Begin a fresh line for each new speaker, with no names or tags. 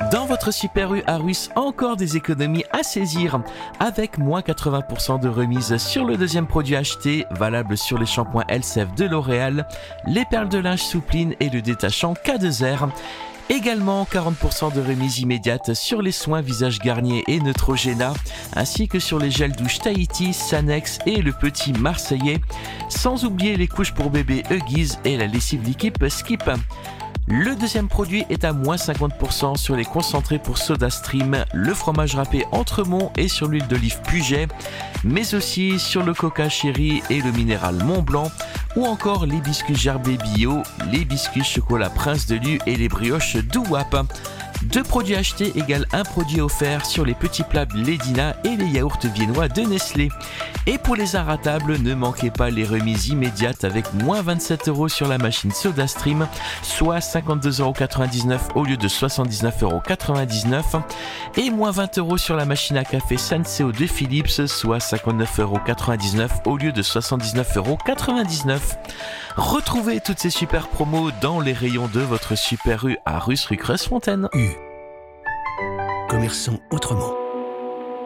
Dans votre Super U à Russe, encore des économies à saisir avec moins 80% de remise sur le deuxième produit acheté, valable sur les shampoings Elseve de L'Oréal, les perles de linge Soupline et le détachant K2R. Également 40% de remise immédiate sur les soins visage Garnier et Neutrogena, ainsi que sur les gels douche Tahiti, Sanex et le petit Marseillais, sans oublier les couches pour bébé Huggies et la lessive liquide Skip. Le deuxième produit est à moins 50% sur les concentrés pour SodaStream, le fromage râpé Entremont et sur l'huile d'olive Puget, mais aussi sur le Coca Chéri et le minéral Mont Blanc, ou encore les biscuits Gerbet Bio, les biscuits chocolat Prince de Lu et les brioches Douap. 2 produits achetés égale un produit offert sur les petits plats Blédina et les yaourts viennois de Nestlé. Et pour les inratables, ne manquez pas les remises immédiates avec moins 27€ sur la machine SodaStream, soit 52,99€ au lieu de 79,99€ et moins 20€ sur la machine à café Senseo de Philips, soit 59,99€ au lieu de 79,99€. Retrouvez toutes ces super promos dans les rayons de votre Super U à Russe rue Creuse-Fontaine.
Commerçant autrement.